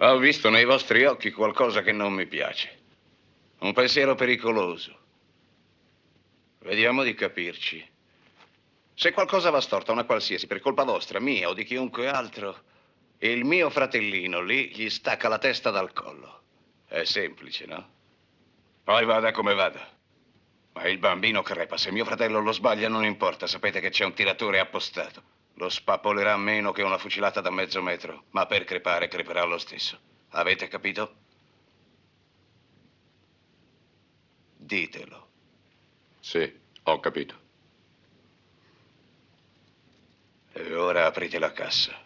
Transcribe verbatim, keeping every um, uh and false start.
Ho visto nei vostri occhi qualcosa che non mi piace. Un pensiero pericoloso. Vediamo di capirci. Se qualcosa va storto a una qualsiasi, per colpa vostra, mia o di chiunque altro, il mio fratellino lì gli stacca la testa dal collo. È semplice, no? Poi vada come vada. Ma il bambino crepa. Se mio fratello lo sbaglia non importa. Sapete che c'è un tiratore appostato. Lo spappolerà meno che una fucilata da mezzo metro. Ma per crepare, creperà lo stesso. Avete capito? Ditelo. Sì, ho capito. E ora aprite la cassa.